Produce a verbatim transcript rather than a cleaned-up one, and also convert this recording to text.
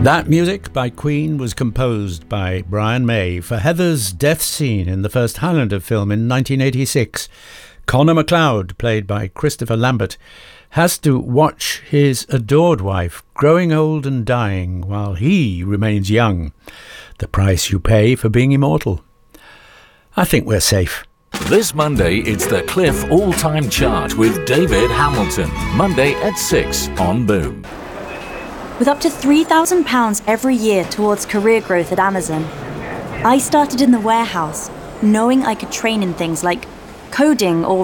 That music by Queen was composed by Brian May for Heather's death scene in the first Highlander film in nineteen eighty-six. Connor MacLeod, played by Christopher Lambert, has to watch his adored wife growing old and dying while he remains young. The price you pay for being immortal. I think we're safe. This Monday, it's the Cliff All-Time Chart with David Hamilton. Monday at six on Boom. With up to three thousand pounds every year towards career growth at Amazon, I started in the warehouse, knowing I could train in things like coding or